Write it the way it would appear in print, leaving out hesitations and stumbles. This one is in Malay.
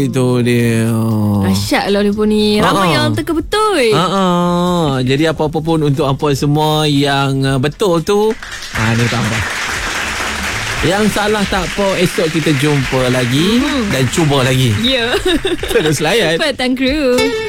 Itu dia. Asyik lah telefon ni. Ramai yang teka betul. Jadi apa-apa pun untuk ampun semua yang betul tu. Ni tak apa. Yang salah tak apa, esok kita jumpa lagi dan cuba lagi. Ya. Terus layan Petang Crew.